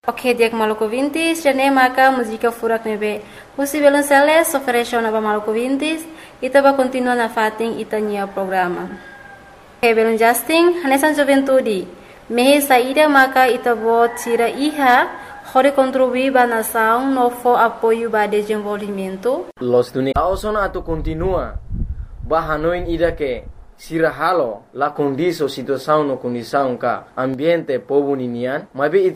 Ok, dia que Maluco 20, já maka música furak nebe. Musi belonceles ofereceu na Maluco 20 e tava continua na fating itania programa. Ok, belon Justin, hanesan juventude. Mehe saída maka itabo tira iha, hore contribuir ba nação no for apoio ba desenvolvimento. Los dunia. Ausona atu continua. Bahanoin ida que sirahalo la condição situação no condição ka ambiente povo ninian, mas